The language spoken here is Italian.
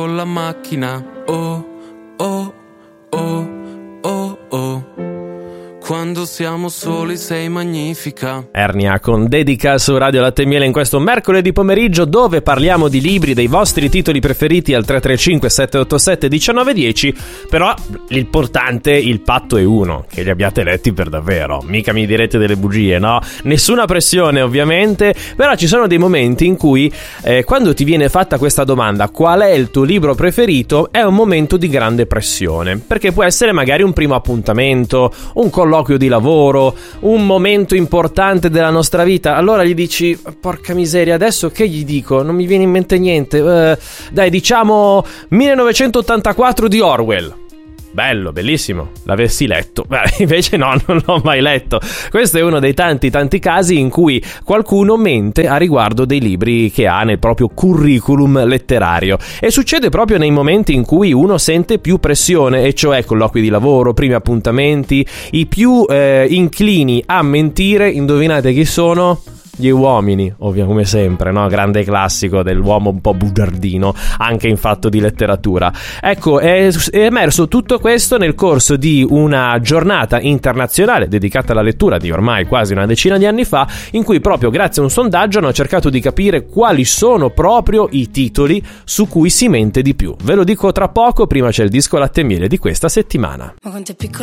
Con la macchina, oh, oh, oh, oh, oh. Quando siamo soli sei magnifica. Ernia con Dedica su Radio Latte e Miele in questo mercoledì pomeriggio, dove parliamo di libri, dei vostri titoli preferiti al 335 787 1910. Però l'importante, il patto è uno, che li abbiate letti per davvero. Mica mi direte delle bugie, no? Nessuna pressione ovviamente, però ci sono dei momenti in cui quando ti viene fatta questa domanda, qual è il tuo libro preferito, è un momento di grande pressione, perché può essere magari un primo appuntamento, un colloquio di lavoro, un momento importante della nostra vita. Allora gli dici: porca miseria, adesso che gli dico? Non mi viene in mente niente. Dai, diciamo 1984 di Orwell. Bello, bellissimo, l'avessi letto. Beh, invece no, non l'ho mai letto. Questo è uno dei tanti casi in cui qualcuno mente a riguardo dei libri che ha nel proprio curriculum letterario, e succede proprio nei momenti in cui uno sente più pressione, e cioè colloqui di lavoro, primi appuntamenti. I più inclini a mentire, indovinate chi sono? Gli uomini, ovvio, come sempre, no? Grande classico dell'uomo un po' bugiardino, anche in fatto di letteratura. Ecco, è emerso tutto questo nel corso di una giornata internazionale dedicata alla lettura di ormai quasi una decina di anni fa, in cui proprio grazie a un sondaggio hanno cercato di capire quali sono proprio i titoli su cui si mente di più. Ve lo dico tra poco, prima c'è il disco Latte e Miele di questa settimana.